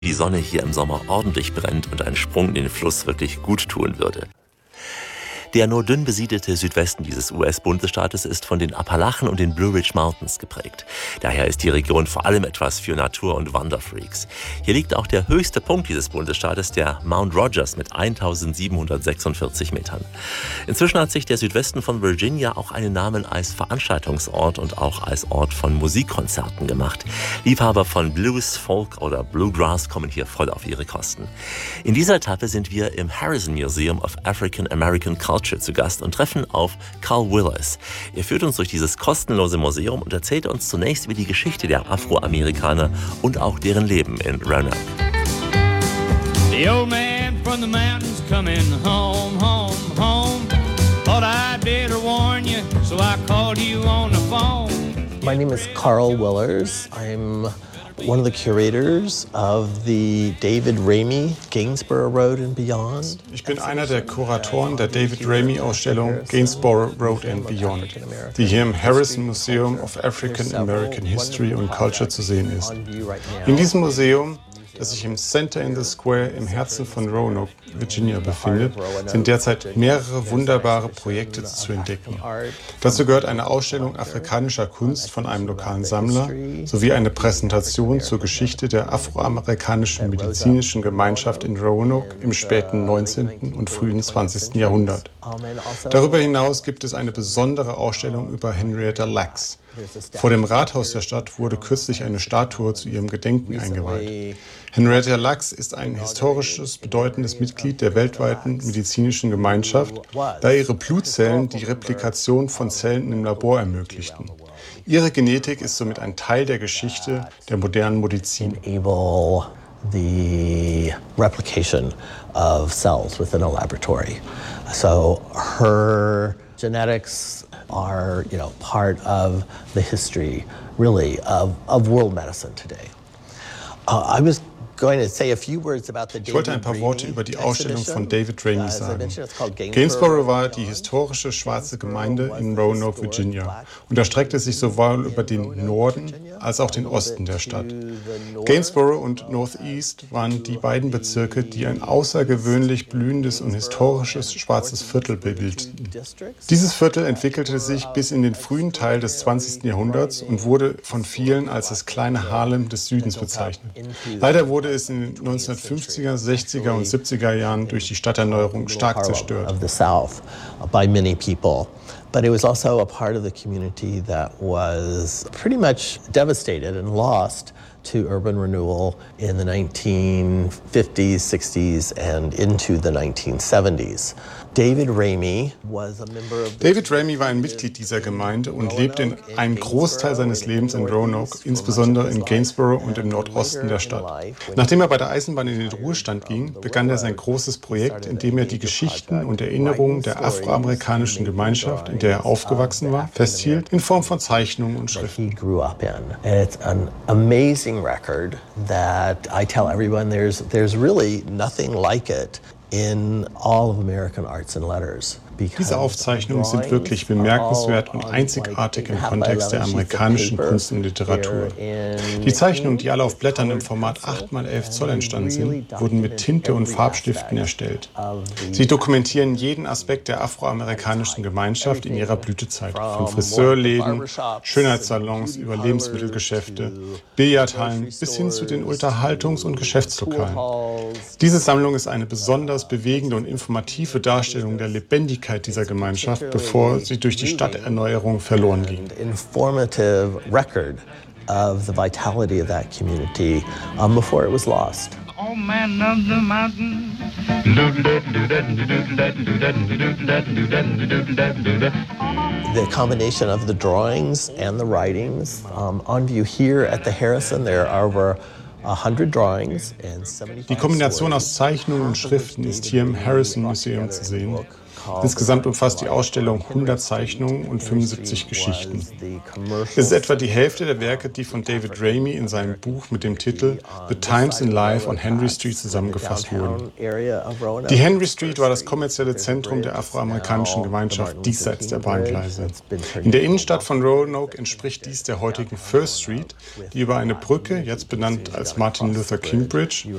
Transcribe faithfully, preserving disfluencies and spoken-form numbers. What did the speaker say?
die Sonne hier im Sommer ordentlich brennt und ein Sprung in den Fluss wirklich gut tun würde. Der nur dünn besiedelte Südwesten dieses U S-Bundesstaates ist von den Appalachen und den Blue Ridge Mountains geprägt. Daher ist die Region vor allem etwas für Natur- und Wanderfreaks. Hier liegt auch der höchste Punkt dieses Bundesstaates, der Mount Rogers mit eintausendsiebenhundertsechsundvierzig Metern. Inzwischen hat sich der Südwesten von Virginia auch einen Namen als Veranstaltungsort und auch als Ort von Musikkonzerten gemacht. Liebhaber von Blues, Folk oder Bluegrass kommen hier voll auf ihre Kosten. In dieser Etappe sind wir im Harrison Museum of African American Culture zu Gast und treffen auf Carl Willis. Er führt uns durch dieses kostenlose Museum und erzählt uns zunächst über die Geschichte der Afroamerikaner und auch deren Leben in Roanoke. The old man from the mountains coming home, home, home. Thought I'd better warn you, so I called you on the phone. My name is Carl Willers. I'm one of the curators of the David Ramey Gainsborough Road and Beyond. Ich bin einer der Kuratoren der David Ramey Ausstellung Gainsborough Road and Beyond, die hier im Harrison Museum of African American History and Culture zu sehen ist. In diesem Museum, das sich im Center in the Square im Herzen von Roanoke, Virginia befindet, sind derzeit mehrere wunderbare Projekte zu entdecken. Dazu gehört eine Ausstellung afrikanischer Kunst von einem lokalen Sammler sowie eine Präsentation zur Geschichte der afroamerikanischen medizinischen Gemeinschaft in Roanoke im späten neunzehnten und frühen zwanzigsten Jahrhundert. Darüber hinaus gibt es eine besondere Ausstellung über Henrietta Lacks. Vor dem Rathaus der Stadt wurde kürzlich eine Statue zu ihrem Gedenken eingeweiht. Henrietta Lacks ist ein historisches, bedeutendes Mitglied der weltweiten medizinischen Gemeinschaft, da ihre Blutzellen die Replikation von Zellen im Labor ermöglichten. Ihre Genetik ist somit ein Teil der Geschichte der modernen Medizin. The replication of cells within a laboratory. So her genetics are, you know, part of the history, really, of, of world medicine today. Uh, I was going to say a few words about the Ich wollte ein paar Worte über die Ausstellung von David Ramey sagen. Gainsborough war die historische schwarze Gemeinde in Roanoke, Virginia, und erstreckte sich sowohl über den Norden als auch den Osten der Stadt. Gainsborough und Northeast waren die beiden Bezirke, die ein außergewöhnlich blühendes und historisches schwarzes Viertel bildeten. Dieses Viertel entwickelte sich bis in den frühen Teil des zwanzigsten Jahrhunderts und wurde von vielen als das kleine Harlem des Südens bezeichnet. Leider wurde es in den neunzehnhundertfünfziger, sechziger und siebziger Jahren durch die Stadterneuerung stark zerstört. But it was also a part of the community that was pretty much devastated and lost to urban renewal in the nineteen fifties, sixties and into the nineteen seventies. David Ramey was a member of David Ramey war ein Mitglied dieser Gemeinde und lebte in einem Großteil seines Lebens in Roanoke, insbesondere in Gainsborough und im Nordosten der Stadt. Nachdem er bei der Eisenbahn in den Ruhestand ging, begann er sein großes Projekt, in dem er die Geschichten und Erinnerungen der afroamerikanischen Gemeinschaft, in der er aufgewachsen war, festhielt, in Form von Zeichnungen und Schriften. It's an amazing record that I tell everyone there's there's really nothing like it in all of American arts and letters. Diese Aufzeichnungen sind wirklich bemerkenswert und einzigartig im Kontext der amerikanischen Kunst und Literatur. Die Zeichnungen, die alle auf Blättern im Format acht mal elf Zoll entstanden sind, wurden mit Tinte und Farbstiften erstellt. Sie dokumentieren jeden Aspekt der afroamerikanischen Gemeinschaft in ihrer Blütezeit, von Friseurläden, Schönheitssalons über Lebensmittelgeschäfte, Billardhallen bis hin zu den Unterhaltungs- und Geschäftslokalen. Diese Sammlung ist eine besonders bewegende und informative Darstellung der Lebendigkeit dieser Gemeinschaft, bevor sie durch die Stadterneuerung verloren ging. Informative record of the vitality of that community um, before it was lost. Oh man of the mountain. The combination of the drawings and the writings um, on view here at the Harrison, there are over Die Kombination aus Zeichnungen und Schriften ist hier im Harrison Museum zu sehen. Insgesamt umfasst die Ausstellung hundert Zeichnungen und fünfundsiebzig Geschichten. Es ist etwa die Hälfte der Werke, die von David Ramey in seinem Buch mit dem Titel The Times in Life on Henry Street zusammengefasst wurden. Die Henry Street war das kommerzielle Zentrum der afroamerikanischen Gemeinschaft diesseits der Bahngleise. In der Innenstadt von Roanoke entspricht dies der heutigen First Street, die über eine Brücke, jetzt benannt als Martin Luther King Bridge,